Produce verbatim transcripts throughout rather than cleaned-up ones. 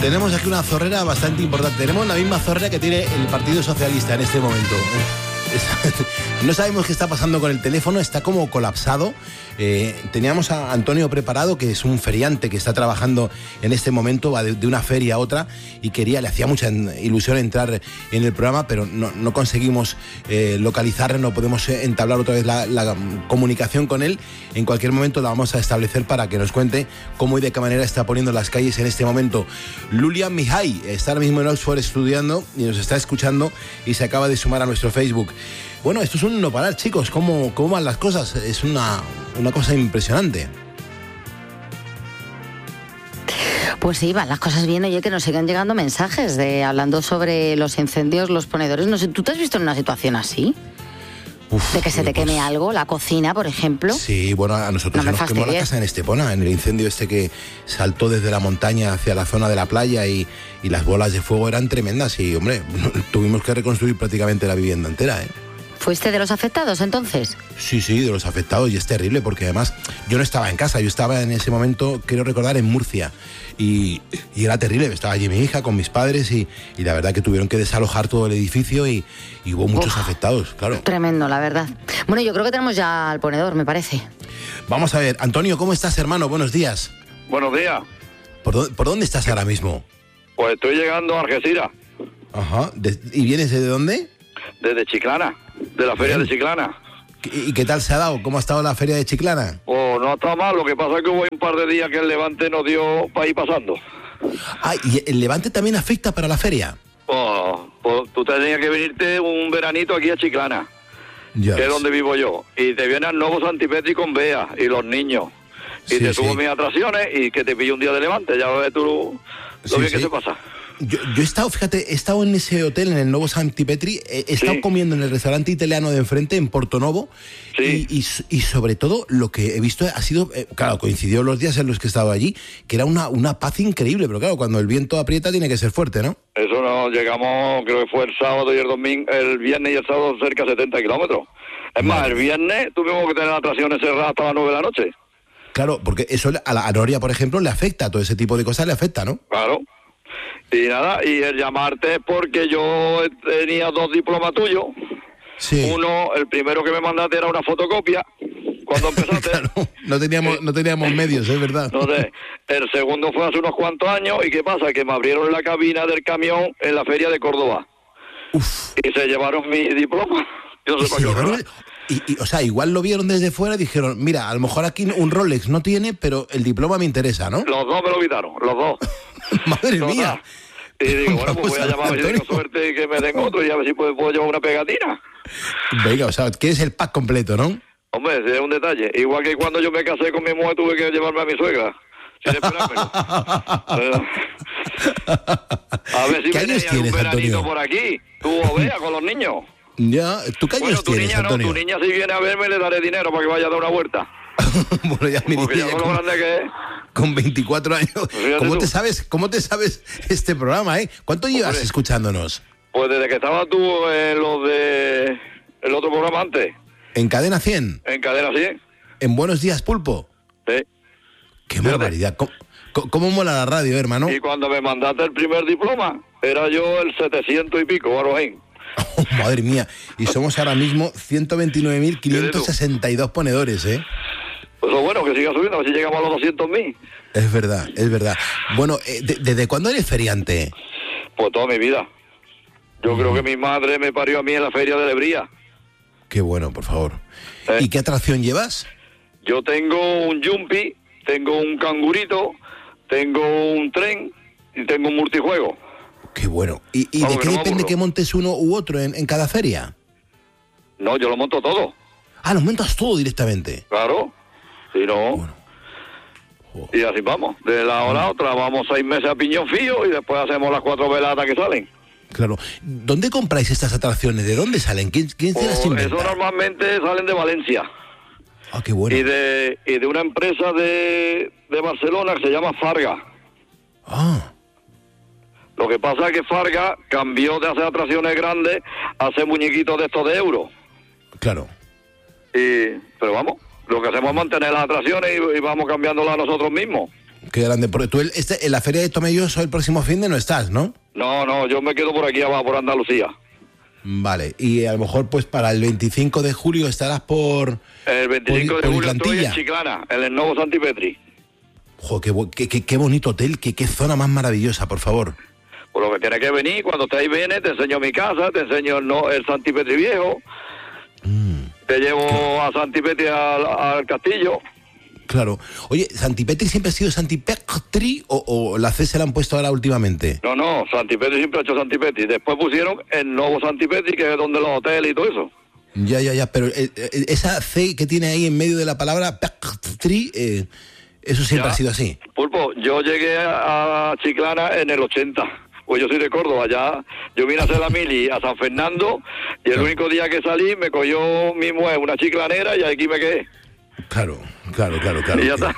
Tenemos aquí una zorrera bastante importante. Tenemos la misma zorrera que tiene el Partido Socialista en este momento. No sabemos qué está pasando con el teléfono, está como colapsado. Eh, teníamos a Antonio preparado, que es un feriante que está trabajando en este momento, va de, de una feria a otra, y quería, le hacía mucha ilusión entrar en el programa, pero no, no conseguimos eh, localizarle, no podemos entablar otra vez la, la comunicación con él. En cualquier momento la vamos a establecer para que nos cuente cómo y de qué manera está poniendo las calles en este momento. Lulian Mihai está ahora mismo en Oxford estudiando y nos está escuchando y se acaba de sumar a nuestro Facebook. Bueno, esto es un no parar, chicos. ¿Cómo, cómo van las cosas? Es una, una cosa impresionante. Pues sí, van las cosas bien. Oye, que nos sigan llegando mensajes de hablando sobre los incendios, los ponedores. No sé, ¿tú te has visto en una situación así? Uf, de que se te queme pues, algo, la cocina, por ejemplo. Sí, bueno, a nosotros no se nos quemó la casa en Estepona, en el incendio este que saltó desde la montaña hacia la zona de la playa y, y las bolas de fuego eran tremendas y, hombre, tuvimos que reconstruir prácticamente la vivienda entera, ¿eh? ¿Fuiste de los afectados entonces? Sí, sí, de los afectados, y es terrible porque además yo no estaba en casa, yo estaba en ese momento, quiero recordar, en Murcia, y, y era terrible. Estaba allí mi hija con mis padres y, y la verdad que tuvieron que desalojar todo el edificio y, y hubo muchos Uf, afectados, claro. Tremendo, la verdad. Bueno, yo creo que tenemos ya al ponedor, me parece. Vamos a ver, Antonio, ¿cómo estás, hermano? Buenos días. Buenos días. ¿Por dónde, por dónde estás ahora mismo? Pues estoy llegando a Algeciras. Ajá, ¿De, ¿y vienes de dónde? Desde Chiclana, de la feria Bien. de Chiclana. ¿Y qué tal se ha dado? ¿Cómo ha estado la feria de Chiclana? Oh, no está mal, lo que pasa es que hubo un par de días que el Levante nos dio para ir pasando. Ah, ¿y el Levante también afecta para la feria? Oh, pues tú tenías que venirte un veranito aquí a Chiclana, ya que es donde vivo yo, y te viene al nuevo Santipetri con Bea y los niños, y sí, te subo sí. mis atracciones y que te pillo un día de Levante, ya ves tú lo sí, bien sí. que se pasa. Yo, yo he estado, fíjate, he estado en ese hotel, en el Novo Santipetri, he, he estado sí. comiendo en el restaurante italiano de enfrente, en Portonovo, sí. y, y, y sobre todo lo que he visto ha sido, eh, claro, coincidió los días en los que he estado allí, que era una, una paz increíble, pero claro, cuando el viento aprieta tiene que ser fuerte, ¿no? Eso no, llegamos, creo que fue el sábado y el domingo, el viernes y el sábado cerca de setenta kilómetros. Es más, el viernes tuvimos que tener atracciones cerradas hasta las nueve de la noche. Claro, porque eso a la a Noria, por ejemplo, le afecta, todo ese tipo de cosas le afecta, ¿no? Claro. Y nada, y el llamarte es porque yo tenía dos diplomas tuyos. Sí. Uno, el primero que me mandaste era una fotocopia, cuando empezaste. Claro, no teníamos, no teníamos medios, es verdad. Entonces, el segundo fue hace unos cuantos años, y ¿qué pasa? Que me abrieron la cabina del camión en la feria de Córdoba. Uf. Y se llevaron mi diploma. Yo no sé para qué. Y, y, o sea, igual lo vieron desde fuera y dijeron, mira, a lo mejor aquí un Rolex no tiene, pero el diploma me interesa, ¿no? Los dos me lo quitaron, los dos. Madre Total. mía. Y digo, bueno, pues voy a llamar a ver si tengo suerte y que me den otro y a ver si puedo, puedo llevar una pegatina. Venga, o sea, quieres el pack completo, ¿no? Hombre, ese es un detalle. Igual que cuando yo me casé con mi mujer tuve que llevarme a mi suegra. Sin esperármelo. A ver si ¿Qué me años tienes, un veranito Antonio? por aquí. Tú o vea con los niños. Ya, ¿tú qué años bueno, tu tienes, niña Antonio? No, tu niña si viene a verme le daré dinero para que vaya a dar una vuelta. Bueno, ya mi Porque niña ya con con, lo grande que es. Con veinticuatro años. Fíjate ¿Cómo tú. te sabes, cómo te sabes este programa, eh? ¿Cuánto llevas Hombre, escuchándonos? Pues desde que estabas tú en los de el otro programa antes. ¿En Cadena cien? En Cadena cien. ¿En Buenos Días, Pulpo? Sí. Qué Fíjate. barbaridad. ¿Cómo, ¿Cómo mola la radio, hermano? Y cuando me mandaste el primer diploma, era yo el setecientos y pico, Barojín. Oh, madre mía, y somos ahora mismo ciento veintinueve mil quinientos sesenta y dos ponedores, ¿eh? Pues lo bueno, que siga subiendo, a ver si llegamos a los doscientos mil. Es verdad, es verdad. Bueno, eh, de, ¿desde cuándo eres feriante? Pues toda mi vida. Yo mm. creo que mi madre me parió a mí en la feria de Lebría. Qué bueno, por favor. ¿Eh? ¿Y qué atracción llevas? Yo tengo un Jumpy, tengo un cangurito, tengo un tren y tengo un multijuego. Qué bueno. ¿Y, y Vamos, de qué no depende que montes uno u otro en, en cada feria? No, yo lo monto todo. Ah, lo montas todo directamente. Claro. Si no... Bueno. Oh. Y así vamos. De la hora a otra vamos seis meses a piñón fío y después hacemos las cuatro veladas que salen. Claro. ¿Dónde compráis estas atracciones? ¿De dónde salen? ¿Quién, quién se las inventa? Eso normalmente salen de Valencia. Ah, qué bueno. Y de, y de una empresa de, de Barcelona que se llama Farga. Ah. Lo que pasa es que Farga cambió de hacer atracciones grandes a hacer muñequitos de estos de euro. Claro. Y, pero vamos, lo que hacemos es mantener las atracciones y, y vamos cambiándolas nosotros mismos. Qué grande. Porque tú este, en la feria de Tomelloso el próximo fin de no estás, ¿no? No, no, yo me quedo por aquí abajo, por Andalucía. Vale, y a lo mejor pues para el veinticinco de julio estarás por... El veinticinco por, de por julio estoy Islantilla. en Chiclana, en el nuevo Santipetri. Jo, qué, qué, qué, qué bonito hotel, qué, qué zona más maravillosa, por favor. Por lo que tienes que venir, cuando estés ahí vienes, te enseño mi casa, te enseño el, no, el Santipetri viejo, mm, te llevo ¿qué? a Santipetri al, al castillo. Claro. Oye, ¿Santipetri siempre ha sido Santipetri o, o la C se la han puesto ahora últimamente? No, no, Santipetri siempre ha hecho Santipetri. Después pusieron el nuevo Santipetri, que es donde los hoteles y todo eso. Ya, ya, ya, pero eh, esa C que tiene ahí en medio de la palabra Petri, eh, eso siempre ya, ha sido así. Pulpo, yo llegué a Chiclana en el ochenta. Pues yo soy de Córdoba, ya yo vine a hacer la mili a San Fernando y el claro. único día que salí me cogió mi mujer, una chiclanera, y aquí me quedé. Claro, claro, claro, claro. Y ya está.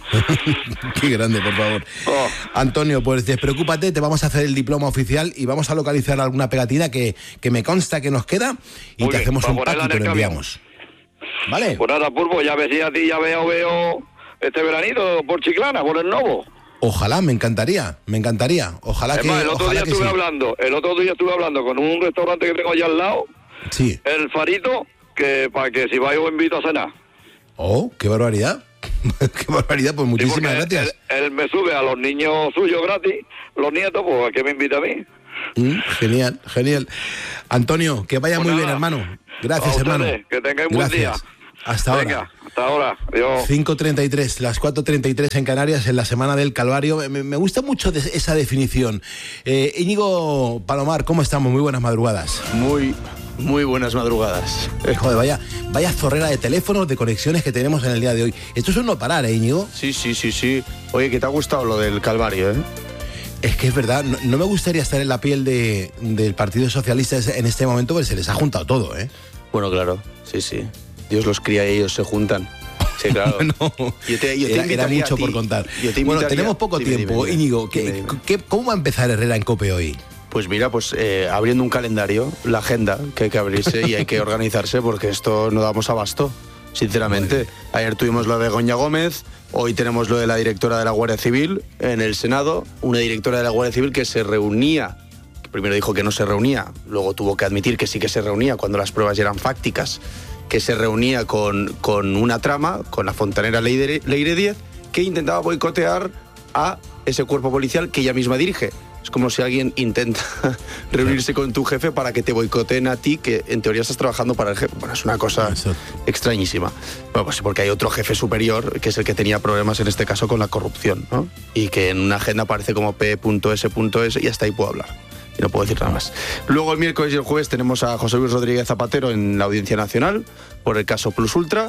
Qué grande, por favor. Oh. Antonio, pues despreocúpate, te vamos a hacer el diploma oficial y vamos a localizar alguna pegatina que, que me consta que nos queda y Muy te bien, hacemos un pack y te lo enviamos. ¿Vale? Pues nada, Pulpo, ya ves si a ti ya veo, veo este veranito por Chiclana, por el Novo. Ojalá, me encantaría, me encantaría. Ojalá que más, el otro ojalá día que estuve sí. hablando, el otro día estuve hablando con un restaurante que tengo allá al lado. Sí. El Farito, que para que si vais os invito a cenar. Oh, qué barbaridad. Qué barbaridad, pues muchísimas sí, gracias. Él, él me sube a los niños suyos gratis, los nietos, pues ¿a qué me invita a mí? Mm, genial, genial. Antonio, que vaya pues muy nada. bien, hermano. Gracias, ustedes, hermano. Que tengáis un buen día. Hasta Venga, ahora. Hasta ahora. Adiós. cinco treinta y tres, las cuatro treinta y tres en Canarias, en la Semana del Calvario. Me, me gusta mucho de esa definición. Eh, Íñigo Palomar, ¿cómo estamos? Muy buenas madrugadas. Muy... Muy buenas madrugadas. Joder, vaya, vaya zorrera de teléfonos, de conexiones que tenemos en el día de hoy. Esto es un no parar, ¿eh, Íñigo? Sí, sí, sí, sí. Oye, que te ha gustado lo del Calvario, ¿eh? Es que es verdad, no, no me gustaría estar en la piel de, del Partido Socialista en este momento, porque se les ha juntado todo, ¿eh? Bueno, claro, sí, sí. Dios los cría y ellos se juntan. Sí, claro. Bueno, yo te, yo te era, era mucho por contar. Bueno, tenemos poco dime, tiempo. Dime, dime. Íñigo, ¿qué, dime, dime. ¿qué, ¿cómo va a empezar Herrera en COPE hoy? Pues mira, pues eh, abriendo un calendario, la agenda que hay que abrirse y hay que organizarse porque esto no damos abasto, sinceramente. Ayer tuvimos lo de Begoña Gómez, hoy tenemos lo de la directora de la Guardia Civil en el Senado, una directora de la Guardia Civil que se reunía, que primero dijo que no se reunía, luego tuvo que admitir que sí que se reunía cuando las pruebas ya eran fácticas, que se reunía con, con una trama, con la fontanera Leire, Leire Díez, que intentaba boicotear a ese cuerpo policial que ella misma dirige. Es como si alguien intenta reunirse con tu jefe para que te boicoteen a ti, que en teoría estás trabajando para el jefe. Bueno, es una cosa Eso. extrañísima. Bueno, pues porque hay otro jefe superior, que es el que tenía problemas en este caso con la corrupción, ¿no? Y que en una agenda aparece como P S S y hasta ahí puedo hablar. Y no puedo decir nada más. Luego el miércoles y el jueves tenemos a José Luis Rodríguez Zapatero en la Audiencia Nacional por el caso Plus Ultra.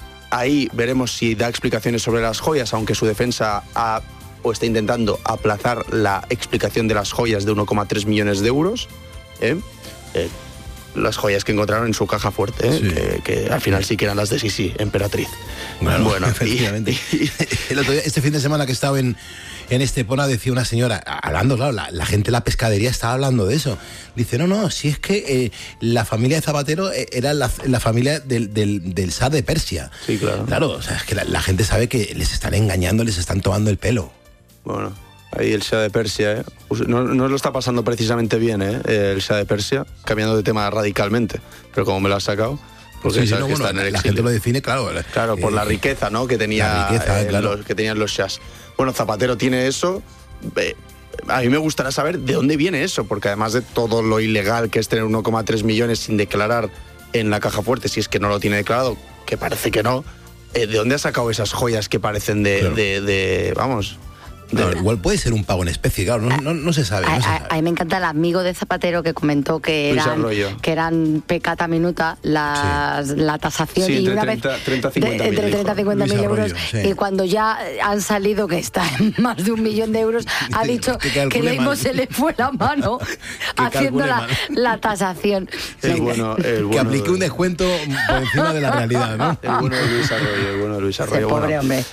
Ahí veremos si da explicaciones sobre las joyas, aunque su defensa ha... o está intentando aplazar la explicación de las joyas de uno coma tres millones de euros, ¿eh? Eh, las joyas que encontraron en su caja fuerte, ¿eh? sí. que, que al final sí que eran las de Sisi, Emperatriz. Bueno, bueno efectivamente. Y, y, el otro día, este fin de semana que he estado en, en Estepona, decía una señora, hablando, claro, la, la gente de la pescadería estaba hablando de eso. Dice, no, no, si es que eh, la familia de Zapatero era la, la familia del, del, del Shah de Persia. Sí, claro. Claro, o sea, es que la, la gente sabe que les están engañando, les están tomando el pelo. Bueno, ahí el Shah de Persia, ¿eh? no, no lo está pasando precisamente bien, ¿eh? El Shah de Persia, cambiando de tema radicalmente, pero como me lo has sacado, porque sí, sí, sabes no, que bueno, está en el la exilio. gente lo define, claro. Claro, por eh, la riqueza, ¿no? Que tenía, la riqueza, eh, claro. los, que tenían los Shahs. Bueno, Zapatero tiene eso. Eh, a mí me gustaría saber de dónde viene eso, porque además de todo lo ilegal que es tener uno coma tres millones sin declarar en la caja fuerte, si es que no lo tiene declarado, que parece que no, eh, ¿de dónde ha sacado esas joyas que parecen de, claro. de, de vamos... No, igual puede ser un pago en especie, claro, no, no, no se sabe. No a, se sabe. A, a mí me encanta el amigo de Zapatero que comentó que eran, que eran pecata minuta las, sí. la tasación sí, y entre una treinta, vez treinta, cincuenta de, entre treinta y cincuenta mil euros sí. Y cuando ya han salido que está en más de un millón de euros ha dicho que, que, que le se le fue la mano haciendo la, la tasación. El sí. bueno, el bueno que aplique un descuento por encima de la realidad, ¿no? El bueno de Luis Arroyo, el bueno de Luis Arroyo. Ese pobre bueno. hombre.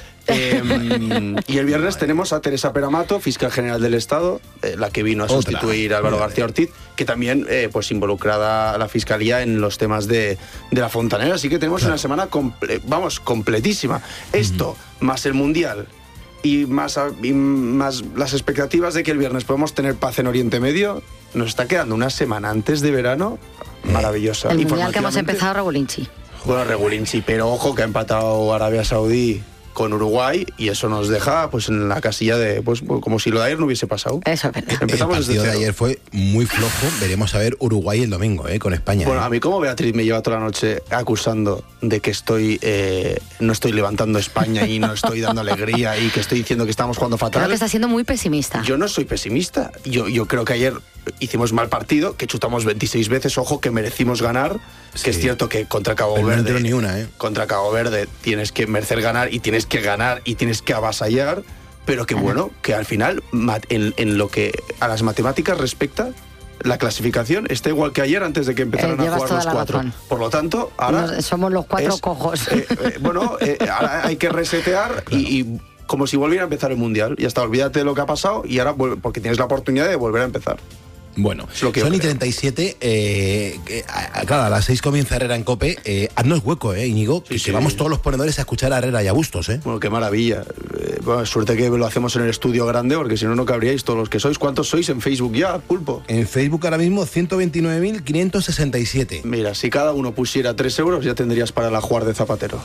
Eh, y el viernes tenemos a Teresa Peramato, fiscal general del Estado, eh, la que vino a Otra. sustituir a Álvaro García Ortiz, que también eh, pues involucrada a la fiscalía en los temas de, de la fontanera. Así que tenemos claro. una semana, comple- vamos, completísima. Esto, uh-huh. más el Mundial y más, y más las expectativas de que el viernes podemos tener paz en Oriente Medio, nos está quedando una semana antes de verano maravillosa. El mundial que hemos empezado Regulinchi. Bueno, Regulinchi, pero ojo que ha empatado Arabia Saudí con Uruguay y eso nos deja pues en la casilla de pues como si lo de ayer no hubiese pasado. Eso es verdad. Empezamos el partido de ayer fue muy flojo. Veremos a ver Uruguay el domingo, ¿eh? Con España. Bueno, ¿eh? a mí como Beatriz me lleva toda la noche acusando de que estoy eh, no estoy levantando España y no estoy dando alegría y que estoy diciendo que estamos jugando fatal. Creo que está siendo muy pesimista. Yo no soy pesimista. Yo, yo creo que ayer hicimos mal partido, que chutamos veintiséis veces, ojo, que merecimos ganar. Sí. Que es cierto que contra Cabo Pero Verde no ni una, ¿eh? contra Cabo Verde tienes que merecer ganar y tienes que ganar y tienes que avasallar, pero que bueno, que al final en, en lo que a las matemáticas respecta, la clasificación está igual que ayer antes de que empezaran eh, a jugar los cuatro. Razón. Por lo tanto, ahora Nos, somos los cuatro es, cojos. Eh, eh, bueno, eh, ahora hay que resetear claro. y, y como si volviera a empezar el mundial. Ya está, olvídate de lo que ha pasado y ahora porque tienes la oportunidad de volver a empezar. Bueno, son y treinta y siete, eh, eh, claro, a las seis comienza Herrera en COPE. Eh, haznos hueco, ¿eh, Íñigo? Sí, que sí. Vamos todos los ponedores a escuchar a Herrera y a Bustos, ¿eh? Bueno, qué maravilla. Eh, bueno, suerte que lo hacemos en el estudio grande, porque si no, no cabríais todos los que sois. ¿Cuántos sois en Facebook ya, Pulpo? En Facebook ahora mismo ciento veintinueve mil quinientos sesenta y siete. Mira, si cada uno pusiera tres euros, ya tendrías para la jugar de Zapatero.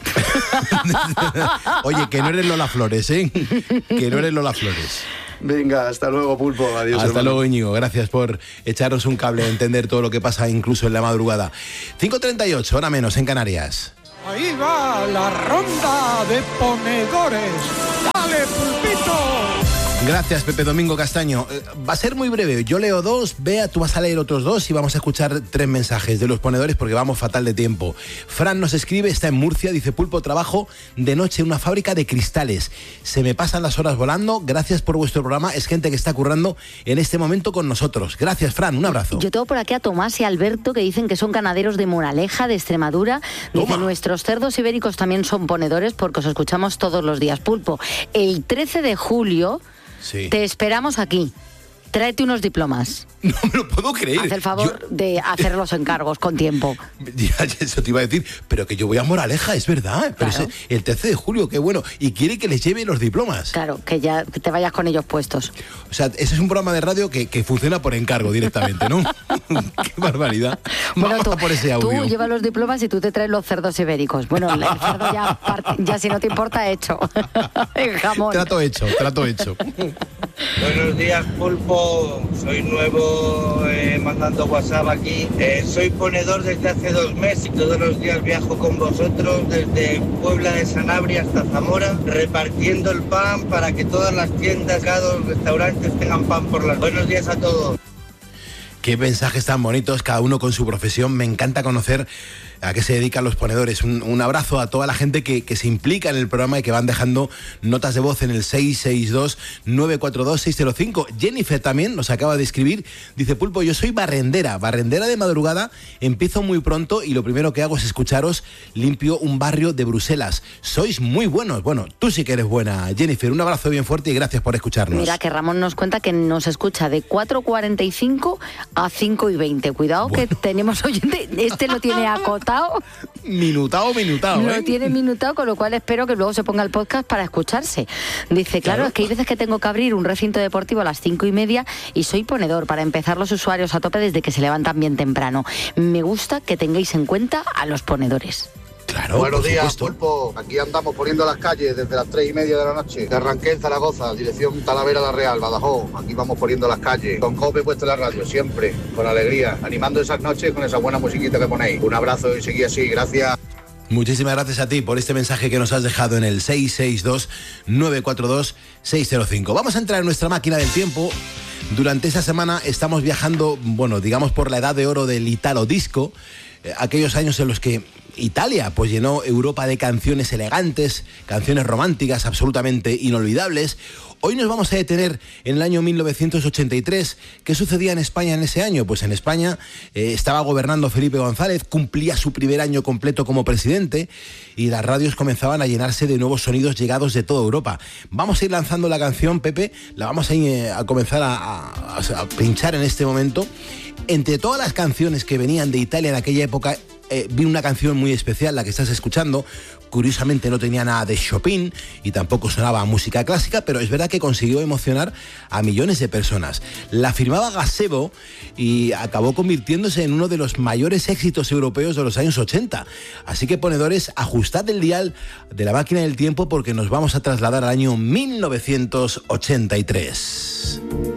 Oye, que no eres Lola Flores, ¿eh? Que no eres Lola Flores. Venga, hasta luego, Pulpo. Adiós. Hasta hermano. luego, Íñigo. Gracias por echaros un cable a entender todo lo que pasa incluso en la madrugada. cinco treinta y ocho, hora menos en Canarias. Ahí va la ronda de ponedores. ¡Dale, Pulpito! Gracias, Pepe Domingo Castaño. Eh, va a ser muy breve. Yo leo dos, Bea, tú vas a leer otros dos y vamos a escuchar tres mensajes de los ponedores porque vamos fatal de tiempo. Fran nos escribe, está en Murcia, dice: Pulpo, trabajo de noche en una fábrica de cristales. Se me pasan las horas volando. Gracias por vuestro programa. Es gente que está currando en este momento con nosotros. Gracias, Fran. Un abrazo. Yo tengo por aquí a Tomás y Alberto que dicen que son ganaderos de Moraleja, de Extremadura. Dice: Toma. Nuestros cerdos ibéricos también son ponedores porque os escuchamos todos los días. Pulpo, el trece de julio... Sí. Te esperamos aquí. Tráete unos diplomas. No me lo puedo creer. Haz el favor yo... de hacer los encargos con tiempo. Ya, eso te iba a decir, pero que yo voy a Moraleja, es verdad. Pero claro. es el trece de julio, qué bueno. Y quiere que les lleve los diplomas. Claro, que ya que te vayas con ellos puestos. O sea, ese es un programa de radio que, que funciona por encargo directamente, ¿no? Qué barbaridad. Bueno, Vamos tú, a por ese audio. Tú llevas los diplomas y tú te traes los cerdos ibéricos. Bueno, el cerdo ya, ya si no te importa, hecho. El jamón. Trato hecho, trato hecho. Buenos días, Pulpo. Soy nuevo eh, mandando WhatsApp aquí. Eh, soy ponedor desde hace dos meses y todos los días viajo con vosotros desde Puebla de Sanabria hasta Zamora, repartiendo el pan para que todas las tiendas, cada restaurantes tengan pan por las. Buenos días a todos. Qué mensajes tan bonitos, cada uno con su profesión. Me encanta conocer a qué se dedican los ponedores. Un, un abrazo a toda la gente que, que se implica en el programa y que van dejando notas de voz en el seis seis dos, nueve cuatro dos, seis cero cinco. Jennifer también nos acaba de escribir. Dice: Pulpo, yo soy barrendera, barrendera de madrugada, empiezo muy pronto y lo primero que hago es escucharos, limpio un barrio de Bruselas. Sois muy buenos. Bueno, tú sí que eres buena, Jennifer. Un abrazo bien fuerte y gracias por escucharnos. Mira que Ramón nos cuenta que nos escucha de cuatro cuarenta y cinco a cinco y veinte. Cuidado, bueno, que tenemos oyente, este lo tiene acotado. Minutado, minutado, Lo ¿eh? tiene minutado, con lo cual espero que luego se ponga el podcast para escucharse. Dice, claro, claro, es que hay veces que tengo que abrir un recinto deportivo a las cinco y media y soy ponedor para empezar los usuarios a tope desde que se levantan bien temprano. Me gusta que tengáis en cuenta a los ponedores. Claro, buenos días, Pulpo. Aquí andamos poniendo las calles desde las tres y media de la noche. De Arranqué en Zaragoza, dirección Talavera la Real, Badajoz. Aquí vamos poniendo las calles. Con COPE puesto en la radio, siempre, con alegría. Animando esas noches con esa buena musiquita que ponéis. Un abrazo y seguí así, gracias. Muchísimas gracias a ti por este mensaje que nos has dejado en el seis seis dos, nueve cuatro dos, seis cero cinco. Vamos a entrar en nuestra máquina del tiempo. Durante esta semana estamos viajando, bueno, digamos por la edad de oro del Italo Disco, eh, aquellos años en los que Italia pues llenó Europa de canciones elegantes, canciones románticas absolutamente inolvidables. Hoy nos vamos a detener en el año mil novecientos ochenta y tres. ¿Qué sucedía en España en ese año? Pues en España eh, estaba gobernando Felipe González, cumplía su primer año completo como presidente y las radios comenzaban a llenarse de nuevos sonidos llegados de toda Europa. Vamos a ir lanzando la canción, Pepe, la vamos a, ir, eh, a comenzar a, a, a pinchar en este momento. Entre todas las canciones que venían de Italia en aquella época, eh, vi una canción muy especial, la que estás escuchando. Curiosamente no tenía nada de Chopin y tampoco sonaba a música clásica, pero es verdad que consiguió emocionar a millones de personas. La firmaba Gazebo y acabó convirtiéndose en uno de los mayores éxitos europeos de los años ochenta. Así que, ponedores, ajustad el dial de la máquina del tiempo porque nos vamos a trasladar al año mil novecientos ochenta y tres.